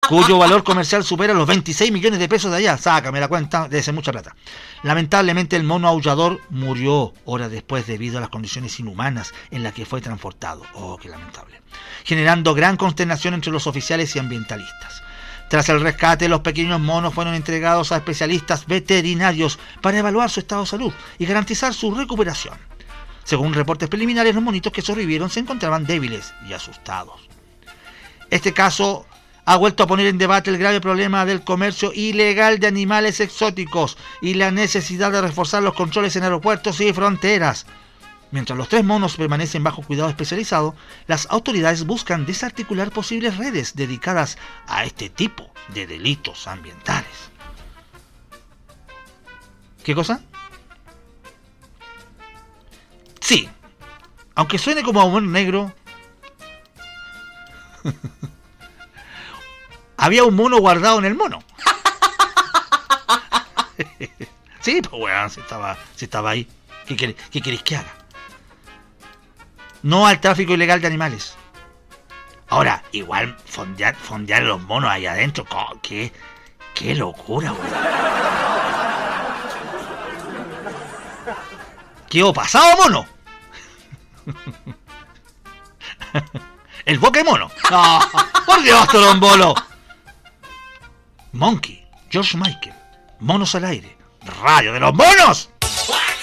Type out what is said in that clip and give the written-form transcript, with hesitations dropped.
cuyo valor comercial supera los 26 millones de pesos de allá. Sácame la cuenta, debe ser mucha plata. Lamentablemente el mono aullador murió horas después debido a las condiciones inhumanas en las que fue transportado. Oh, qué lamentable. Generando gran consternación entre los oficiales y ambientalistas. Tras el rescate, los pequeños monos fueron entregados a especialistas veterinarios para evaluar su estado de salud y garantizar su recuperación. Según reportes preliminares, los monitos que sobrevivieron se encontraban débiles y asustados. Este caso ha vuelto a poner en debate el grave problema del comercio ilegal de animales exóticos y la necesidad de reforzar los controles en aeropuertos y fronteras. Mientras los 3 monos permanecen bajo cuidado especializado, las autoridades buscan desarticular posibles redes dedicadas a este tipo de delitos ambientales. ¿Qué cosa? Sí, aunque suene como humor negro, había un mono guardado en el mono. Sí, pues weón, si estaba ahí. ¿Qué queréis que haga? No al tráfico ilegal de animales. Ahora, igual fondear los monos ahí adentro, qué locura, weón. ¿Qué ha pasado, mono? El boque mono. No, por Dios, Torombolo. Monkey, George Michael, Monos al aire, Radio de los Monos.